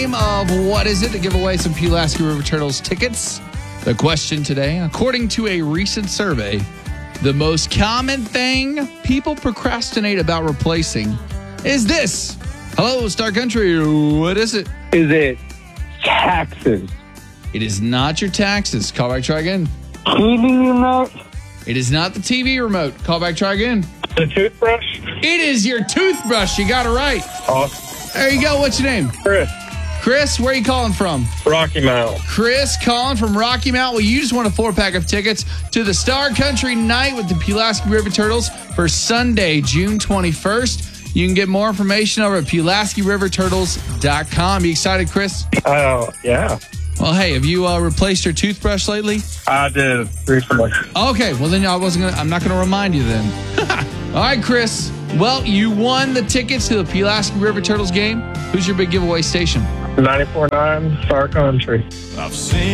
Of what is it to give away some Pulaski River Turtles tickets? The question today, according to a recent survey, the most common thing people procrastinate about replacing is this. Hello, Star Country. What is it? Is it taxes? It is not your taxes. Call back, try again. TV remote? It is not the TV remote. Call back, try again. The toothbrush? It is your toothbrush. You got it right. Awesome. There you go. What's your name? Chris, Chris, where are you calling from? Rocky Mount. Chris calling from Rocky Mount. Well, you just won a 4-pack of tickets to the Star Country Night with the Pulaski River Turtles for Sunday, June 21st. You can get more information over at PulaskiRiverTurtles.com. You excited, Chris? Yeah. Well, hey, have you replaced your toothbrush lately? I did recently. Okay, well then I'm not gonna remind you then. All right, Chris. Well, you won the tickets to the Pulaski River Turtles game. Who's your big giveaway station? 94.9 Star Country. I've seen